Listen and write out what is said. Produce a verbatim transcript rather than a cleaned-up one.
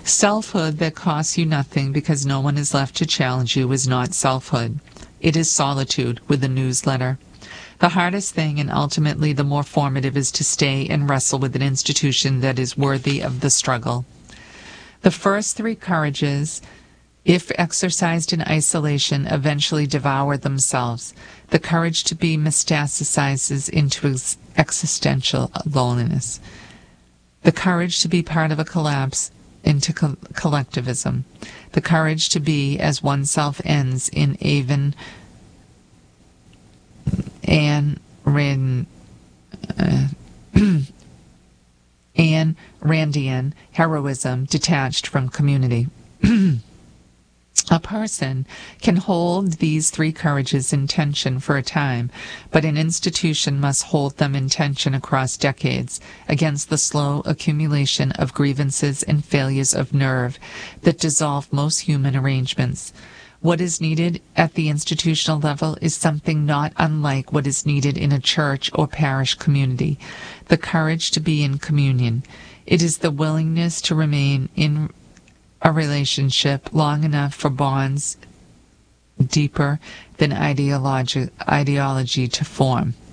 Selfhood that costs you nothing because no one is left to challenge you is not selfhood. It is solitude with a newsletter. The hardest thing and ultimately the more formative is to stay and wrestle with an institution that is worthy of the struggle. The first three courages, if exercised in isolation, eventually devour themselves. The courage to be metastasizes into ex- existential loneliness. The courage to be part of a collapse into co- collectivism. The courage to be as oneself ends in Avon Ayn Rand, uh, Ayn Randian heroism detached from community. A person can hold these three courages in tension for a time, but an institution must hold them in tension across decades against the slow accumulation of grievances and failures of nerve that dissolve most human arrangements. What is needed at the institutional level is something not unlike what is needed in a church or parish community: the courage to be in communion. It is the willingness to remain in a relationship long enough for bonds deeper than ideology, ideology to form.